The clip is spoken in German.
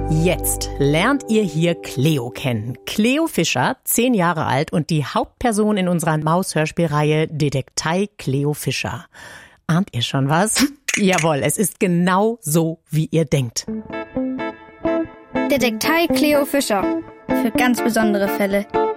Jetzt lernt ihr hier Cleo kennen. Cleo Fischer, 10 Jahre alt und die Hauptperson in unserer Maus-Hörspielreihe Detektei Cleo Fischer. Ahnt ihr schon was? Jawohl, es ist genau so, wie ihr denkt. Detektei Cleo Fischer. Für ganz besondere Fälle.